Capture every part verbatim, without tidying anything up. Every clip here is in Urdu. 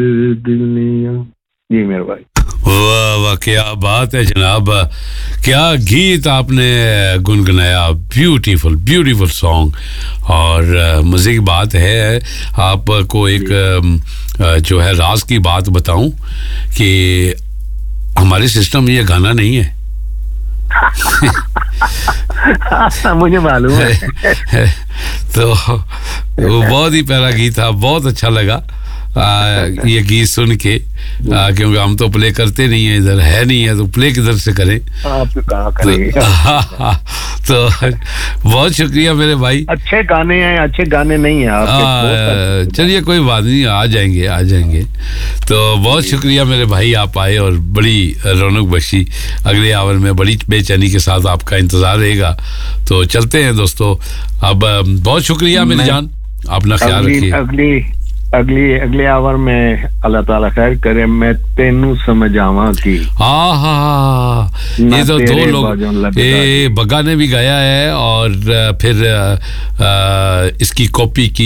دنیا جی میرے بھائی واہ واہ کیا بات ہے جناب کیا گیت آپ نے گنگنایا بیوٹیفل بیوٹیفل سانگ اور مزے کی بات ہے آپ کو ایک جو ہے راز کی بات بتاؤں کہ ہمارے سسٹم میں یہ گانا نہیں ہے مجھے معلوم ہے تو وہ بہت ہی پیارا گیت تھا بہت اچھا لگا یہ گیت سن کے کیونکہ ہم تو پلے کرتے نہیں ہیں ادھر ہے نہیں ہے تو پلے کدھر سے کریں تو بہت شکریہ میرے بھائی اچھے گانے ہیں اچھے گانے نہیں ہیں چلیے کوئی بات نہیں آ جائیں گے آ جائیں گے تو بہت شکریہ میرے بھائی آپ آئے اور بڑی رونق بخشی اگلے آور میں بڑی بے چینی کے ساتھ آپ کا انتظار رہے گا تو چلتے ہیں دوستو اب بہت شکریہ میری جان اپنا خیال رکھیے اگلی اگلی اگلے آور میں اللہ تعالیٰ خیر کرے میں تینوں سمجھ آواں کی ہاں ہاں یہ تو دو لوگ یہ بگا نے بھی گایا ہے اور پھر اس کی کاپی کی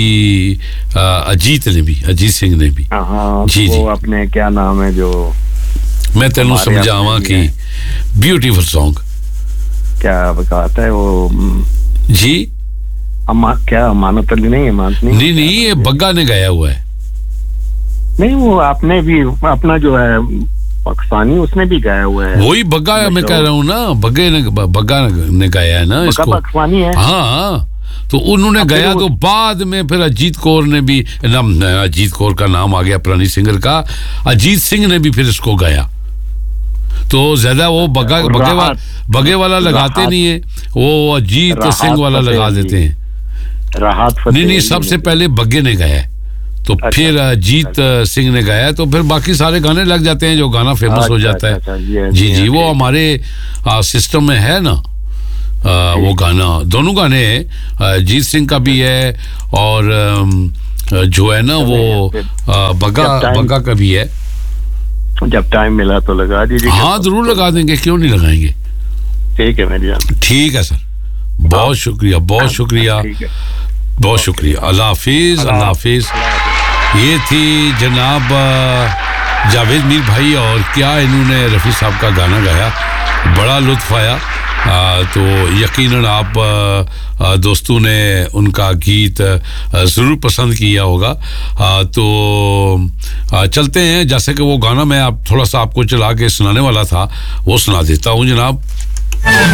اجیت نے بھی اجیت سنگھ نے بھی جی جی اپنے کیا نام ہے جو میں تینوں سمجھ آواں کی بیوٹیفل سانگ کیا بکاتا ہے وہ جی اما کیا امانت علی نہیں امانت نہیں نہیں نہیں یہ بگا نے گایا ہوا ہے نہیں وہ آپ نے بھی اپنا جو ہے پاکستانی اس نے بھی گایا ہوا ہے وہی بگا میں کہہ رہا ہوں نا بگے نے بگا نے گایا ہے نا اس کو پاکستانی ہے ہاں تو انہوں نے گایا تو بعد میں پھر اجیت کور نے بھی اجیت کور کا نام آ گیا پرانی سنگر کا اجیت سنگھ نے بھی پھر اس کو گایا تو زیادہ وہ بگا بگے والا بگے والا لگاتے نہیں ہیں وہ اجیت سنگھ والا لگا دیتے ہیں نہیں نہیں سب سے پہلے بگے نے گایا تو پھر اجیت سنگھ نے گایا تو پھر باقی سارے گانے لگ جاتے ہیں جو گانا فیمس ہو جاتا ہے جی جی وہ ہمارے سسٹم میں ہے نا وہ گانا دونوں گانے ہیں اجیت سنگھ کا بھی ہے اور جو ہے نا وہ بگا بگا کا بھی ہے جب ٹائم ملا تو لگا دیجیے ہاں ضرور لگا دیں گے کیوں نہیں لگائیں گے ٹھیک ہے میری جان ٹھیک ہے سر بہت شکریہ بہت شکریہ بہت شکریہ اللہ حافظ اللہ حافظ یہ تھی جناب جاوید میر بھائی اور کیا انہوں نے رفیع صاحب کا گانا گایا بڑا لطف آیا تو یقیناً آپ دوستوں نے ان کا گیت ضرور پسند کیا ہوگا تو چلتے ہیں جیسے کہ وہ گانا میں آپ تھوڑا سا آپ کو چلا کے سنانے والا تھا وہ سنا دیتا ہوں جناب